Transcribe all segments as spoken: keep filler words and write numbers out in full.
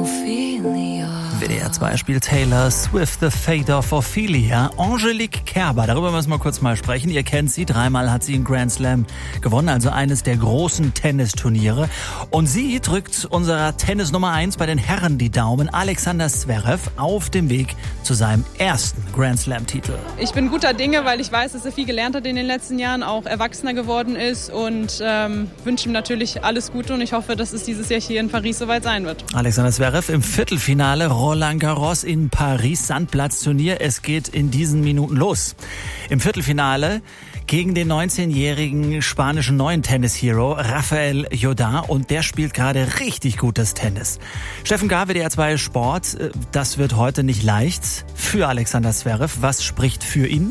Ophelia. W D R zwei spielt Taylor Swift The Fate of Ophelia. Angelique Kerber, darüber müssen wir kurz mal sprechen. Ihr kennt sie, dreimal hat sie einen Grand Slam gewonnen, also eines der großen Tennisturniere. Und sie drückt unserer Tennis Nummer eins bei den Herren die Daumen, Alexander Zverev, auf dem Weg zu seinem ersten Grand Slam-Titel. Ich bin guter Dinge, weil ich weiß, dass er viel gelernt hat in den letzten Jahren, auch erwachsener geworden ist und ähm, wünsche ihm natürlich alles Gute und ich hoffe, dass es dieses Jahr hier in Paris soweit sein wird. Alexander Zverev im Viertelfinale, Roland Garros in Paris, Sandplatzturnier. Es geht in diesen Minuten los. Im Viertelfinale gegen den neunzehnjährigen spanischen neuen Tennis-Hero Rafael Jodin und der spielt gerade richtig gutes Tennis. Steffen Gahr, W D R zwei Sport, das wird heute nicht leicht für Alexander Zverev. Was spricht für ihn?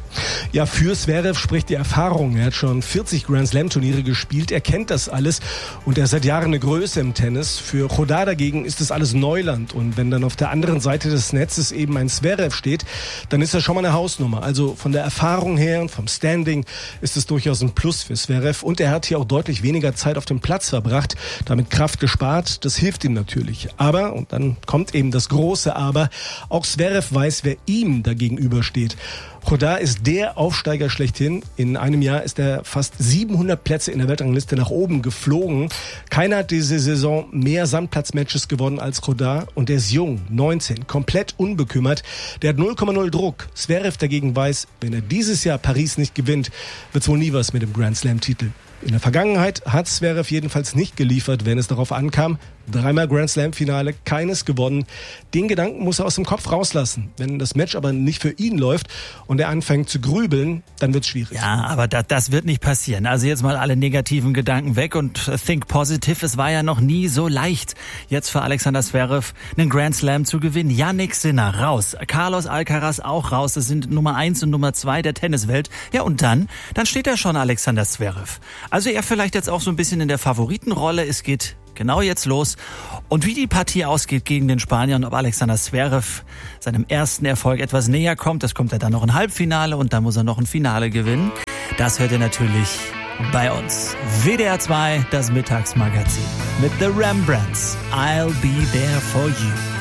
Ja, für Zverev spricht die Erfahrung. Er hat schon vierzig Grand-Slam-Turniere gespielt, er kennt das alles und er ist seit Jahren eine Größe im Tennis. Für Jodin dagegen ist das alles Neuland und wenn dann auf der anderen Seite des Netzes eben ein Zverev steht, dann ist das schon mal eine Hausnummer. Also von der Erfahrung her und vom Standing ist es durchaus ein Plus für Zverev und er hat hier auch deutlich weniger Zeit auf dem Platz verbracht, damit Kraft gespart, das hilft ihm natürlich. Aber, und dann kommt eben das große Aber, auch Zverev weiß, wer ihm da gegenübersteht. Jodin ist der Aufsteiger schlechthin. In einem Jahr ist er fast siebenhundert Plätze in der Weltrangliste nach oben geflogen. Keiner hat diese Saison mehr Sandplatzmatches gewonnen als Jodin. Und der ist jung, neunzehn, komplett unbekümmert. Der hat null Komma null Druck. Zverev dagegen weiß, wenn er dieses Jahr Paris nicht gewinnt, wird's wohl nie was mit dem Grand Slam-Titel. In der Vergangenheit hat Zverev jedenfalls nicht geliefert, wenn es darauf ankam. Dreimal Grand Slam-Finale, keines gewonnen. Den Gedanken muss er aus dem Kopf rauslassen. Wenn das Match aber nicht für ihn läuft und er anfängt zu grübeln, dann wird's schwierig. Ja, aber das, das wird nicht passieren. Also jetzt mal alle negativen Gedanken weg und think positive. Es war ja noch nie so leicht, jetzt für Alexander Zverev einen Grand Slam zu gewinnen. Yannick Sinner raus, Carlos Alcaraz auch raus. Das sind Nummer eins und Nummer zwei der Tenniswelt. Ja, und dann, dann steht da schon Alexander Zverev. Also er vielleicht jetzt auch so ein bisschen in der Favoritenrolle. Es geht genau jetzt los. Und wie die Partie ausgeht gegen den Spanier und ob Alexander Zverev seinem ersten Erfolg etwas näher kommt, das kommt er dann noch ein Halbfinale und dann muss er noch ein Finale gewinnen. Das hört ihr natürlich bei uns. W D R zwei, das Mittagsmagazin mit The Rembrandts. I'll be there for you.